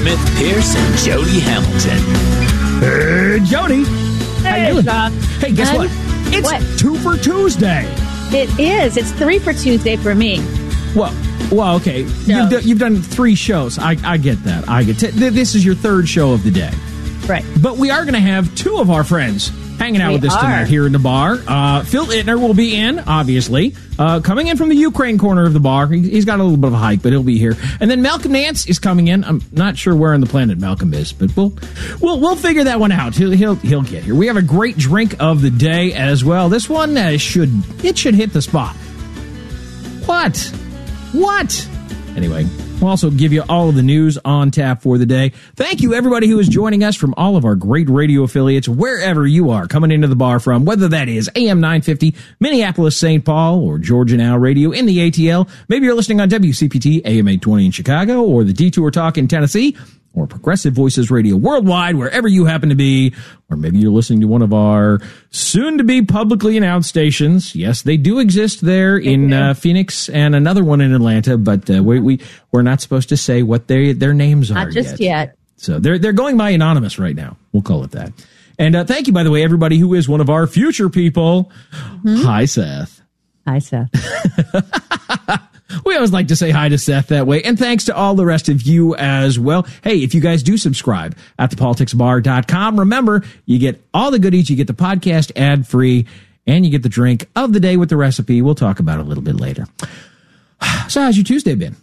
Smith Pierce and Jody Hamilton. Jody. How you doing? John. Hey, guess what? It's What? 2 for Tuesday. It is. It's 3 for Tuesday for me. Well, okay. You've done 3 shows. I get that. This is your 3rd show of the day. Right. But we are going to have 2 of our friends hanging out with us tonight here in the bar. Phil Ittner will be in, obviously. Coming in from the Ukraine corner of the bar. He's got a little bit of a hike, but he'll be here. And then Malcolm Nance is coming in. I'm not sure where on the planet Malcolm is, but we'll figure that one out. He'll get here. We have a great drink of the day as well. This one should hit the spot. What? Anyway, we'll also give you all of the news on tap for the day. Thank you, everybody who is joining us from all of our great radio affiliates, wherever you are coming into the bar from, whether that is AM 950, Minneapolis, St. Paul, or Georgia Now Radio in the ATL. Maybe you're listening on WCPT, AM 820 in Chicago, or the Detour Talk in Tennessee, or Progressive Voices Radio worldwide, wherever you happen to be. Or maybe you're listening to one of our soon-to-be publicly announced stations. Yes, they do exist there in Phoenix and another one in Atlanta, but we're not supposed to say what their names are Not just yet. So they're going by anonymous right now. We'll call it that. And thank you, by the way, everybody who is one of our future people. Mm-hmm. Hi, Seth. Hi, Seth. We always like to say hi to Seth that way. And thanks to all the rest of you as well. Hey, if you guys do subscribe at thepoliticsbar.com, remember, you get all the goodies. You get the podcast ad-free, and you get the drink of the day with the recipe. We'll talk about it a little bit later. So how's your Tuesday been?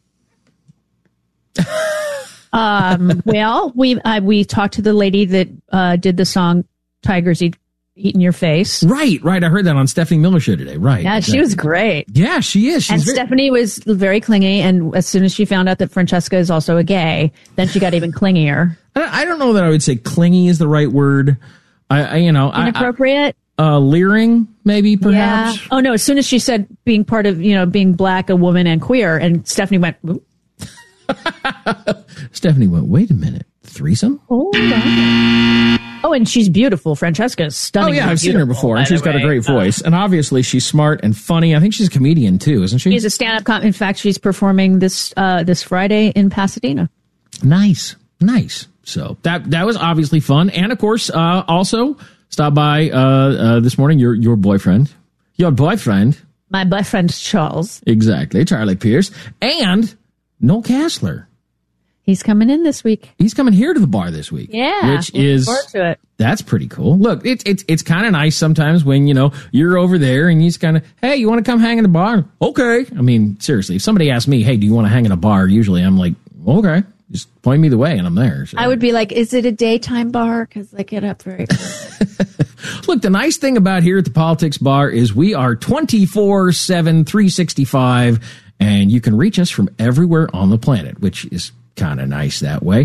Well, we talked to the lady that did the song Tigers Eat in Your Face. Right. I heard that on Stephanie Miller Show today. Right. Yeah, she was great. Yeah, she is. Stephanie was very clingy, and as soon as she found out that Francesca is also a gay, then she got even clingier. I don't know that I would say clingy is the right word. Inappropriate? Leering, maybe, perhaps. Yeah. Oh, no, as soon as she said being part of, being black, a woman, and queer, and Stephanie went, ooh. Stephanie went, wait a minute, threesome? Hold on. Oh, and she's beautiful. Francesca is stunning. Oh, yeah, I've seen her before, and she's got a great voice. And obviously, she's smart and funny. I think she's a comedian, too, isn't she? She's a stand-up in fact, she's performing this Friday in Pasadena. Nice. So that was obviously fun. And, of course, also stopped by this morning your boyfriend. Your boyfriend. My boyfriend, Charles. Exactly, Charlie Pierce. And Noel Casler. He's coming in this week. He's coming here to the bar this week. Yeah, which is forward to it. That's pretty cool. Look, it's kind of nice sometimes when you're over there and you just kind of, hey, you want to come hang in the bar? Okay. I mean, seriously, if somebody asks me, hey, do you want to hang in a bar? Usually, I'm like, okay, just point me the way, and I'm there. So. I would be like, is it a daytime bar? Because I get up very early. Look, the nice thing about here at the Politics Bar is we are 24/7, 365, and you can reach us from everywhere on the planet, which is kind of nice that way.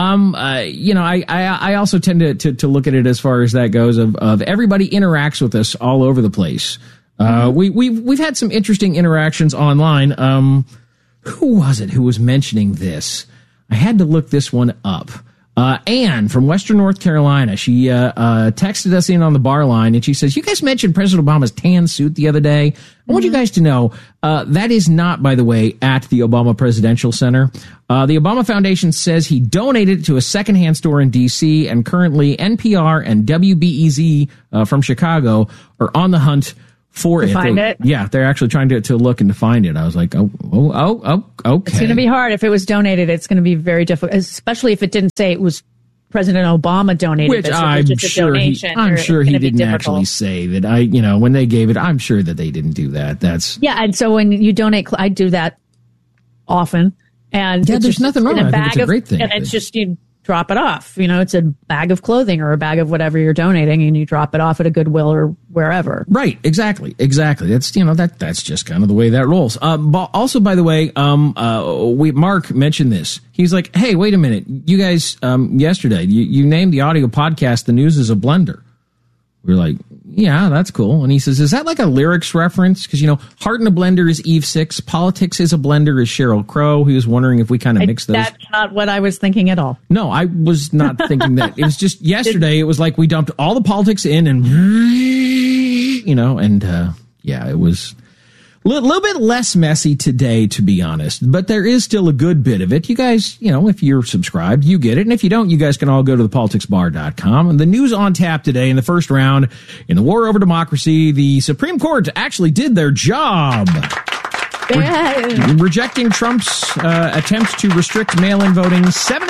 I also tend to look at it as far as that goes of everybody interacts with us all over the place. We've had some interesting interactions online. Who was it who was mentioning this? I had to look this one up. Anne from Western North Carolina, she texted us in on the bar line, and she says, you guys mentioned President Obama's tan suit the other day. I want you guys to know that is not, by the way, at the Obama Presidential Center. The Obama Foundation says he donated it to a secondhand store in D.C., and currently NPR and WBEZ from Chicago are on the hunt for it. Find it? Yeah, they're actually trying to look and to find it. I was like, okay. It's going to be hard. If it was donated, it's going to be very difficult, especially if it didn't say it was President Obama donated. Which I'm sure he didn't actually say that. When they gave it, I'm sure that they didn't do that. Yeah, and so when you donate, I do that often. And yeah, there's nothing wrong. I think it's a great thing. And it's just, you drop it off. It's a bag of clothing or a bag of whatever you're donating, and you drop it off at a Goodwill or wherever. Right. Exactly. That's, that's just kind of the way that rolls. But also, by the way, Mark mentioned this. He's like, hey, wait a minute. You guys, yesterday, you named the audio podcast, The News is a Blender. We're like, yeah, that's cool. And he says, is that like a lyrics reference? Because, Heart in a Blender is Eve 6. Politics is a Blender is Sheryl Crow. He was wondering if we kind of mixed those. That's not what I was thinking at all. No, I was not thinking that. It was just yesterday. It was like we dumped all the politics in and, it was little bit less messy today, to be honest, but there is still a good bit of it. You guys, if you're subscribed, you get it. And if you don't, you guys can all go to thepoliticsbar.com. And the news on tap today in the first round in the war over democracy, the Supreme Court actually did their job. Rejecting Trump's attempts to restrict mail-in voting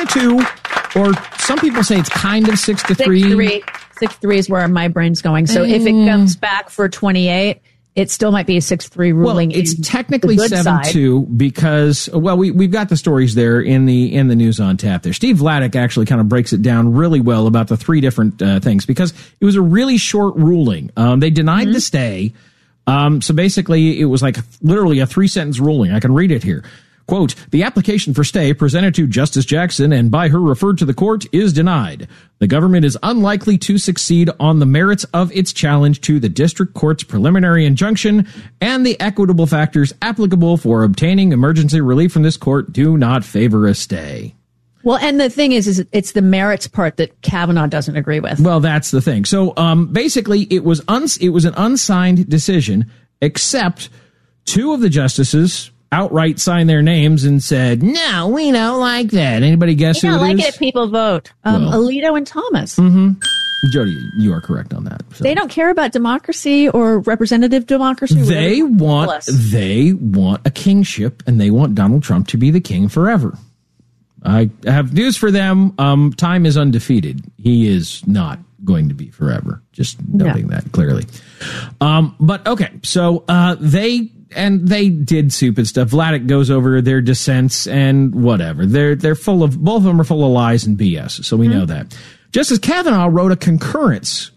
7-2, or some people say it's kind of 6-3. 6-3 is where my brain's going. So if it comes back for 28, it still might be a 6-3 ruling. Well, it's technically 7-2 because, we've got the stories there in the news on tap there. Steve Vladeck actually kind of breaks it down really well about the three different things, because it was a really short ruling. They denied the stay. So basically it was like literally a 3-sentence ruling. I can read it here. Quote, the application for stay presented to Justice Jackson and by her referred to the court is denied. The government is unlikely to succeed on the merits of its challenge to the district court's preliminary injunction, and the equitable factors applicable for obtaining emergency relief from this court do not favor a stay. Well, and the thing is it's the merits part that Kavanaugh doesn't agree with. Well, that's the thing. So basically it was an unsigned decision, except two of the justices outright signed their names and said, no, we don't like that. Anybody guess who it is? They don't like it if people vote. Alito and Thomas. Jody, you are correct on that. So. They don't care about democracy or representative democracy. They want a kingship, and they want Donald Trump to be the king forever. I have news for them. Time is undefeated. He is not going to be forever. Just noting that clearly. But okay, so they did stupid stuff. Vladeck goes over their dissents and whatever. They're full of, both of them are full of lies and BS. So we know that. Justice Kavanaugh wrote a concurrence,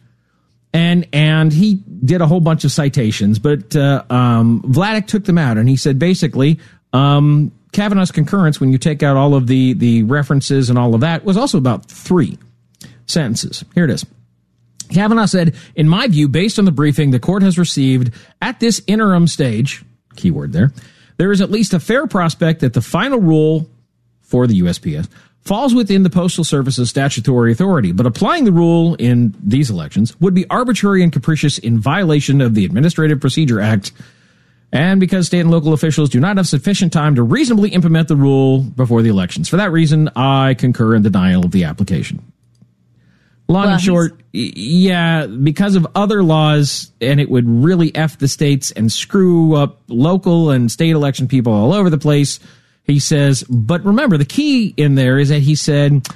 and he did a whole bunch of citations, but Vladeck took them out, and he said basically Kavanaugh's concurrence, when you take out all of the references and all of that, was also about 3 sentences. Here it is. Kavanaugh said, in my view, based on the briefing the court has received at this interim stage, keyword there is at least a fair prospect that the final rule for the USPS falls within the Postal Service's statutory authority, but applying the rule in these elections would be arbitrary and capricious in violation of the Administrative Procedure Act, and because state and local officials do not have sufficient time to reasonably implement the rule before the elections. For that reason, I concur in denial of the application. Long and short, because of other laws, and it would really F the states and screw up local and state election people all over the place, he says. But remember, the key in there is that he said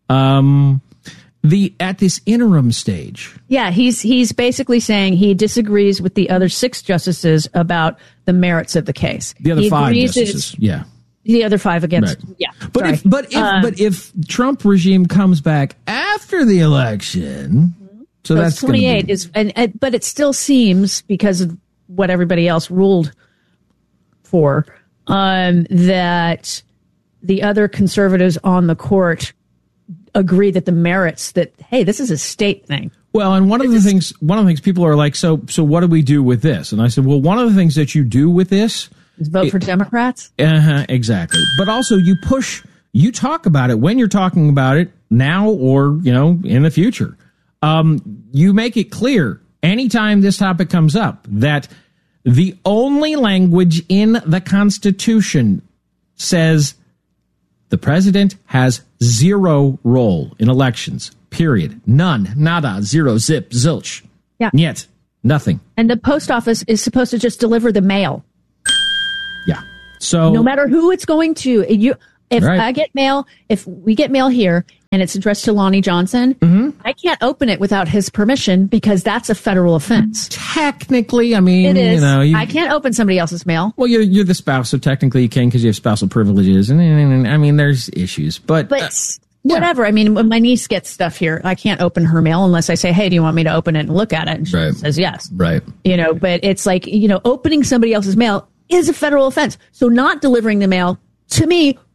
at this interim stage. Yeah, he's basically saying he disagrees with the other 6 justices about the merits of the case. The other 5 justices, The other 5 against, But if Trump regime comes back after the election, so that's 28 but it still seems, because of what everybody else ruled for, that the other conservatives on the court agree that the merits, that hey, this is a state thing. Well, and one of the things people are like, so what do we do with this? And I said, well, one of the things that you do with this. Vote for Democrats? Exactly. But also you talk about it when you're talking about it now or, in the future. You make it clear anytime this topic comes up that the only language in the Constitution says the president has 0 role in elections, period. None, nada, 0, zip, zilch. Yeah. Niet, nothing. And the post office is supposed to just deliver the mail. Yeah. So no matter who it's going to, if we get mail here and it's addressed to Lonnie Johnson, I can't open it without his permission because that's a federal offense. Technically, I mean, it is. I can't open somebody else's mail. Well, you're the spouse, so technically you can because you have spousal privileges, and I mean, there's issues, but whatever. I mean, when my niece gets stuff here, I can't open her mail unless I say, "Hey, do you want me to open it and look at it?" And she says yes. Right. But it's like opening somebody else's mail is a federal offense. So not delivering the mail, to me,